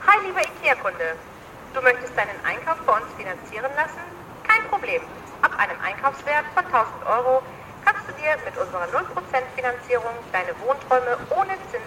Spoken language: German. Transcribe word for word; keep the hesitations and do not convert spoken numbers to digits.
Hi, lieber IKEA-Kunde. Du möchtest deinen Einkauf bei uns finanzieren lassen? Kein Problem. Ab einem Einkaufswert von tausend Euro kannst du dir mit unserer null Prozent Finanzierung deine Wohnträume ohne Zinsen